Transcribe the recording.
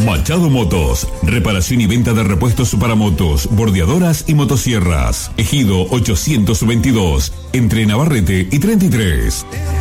Machado Motos, reparación y venta de repuestos para motos, bordeadoras y motosierras. Ejido 822, entre Navarrete y 33.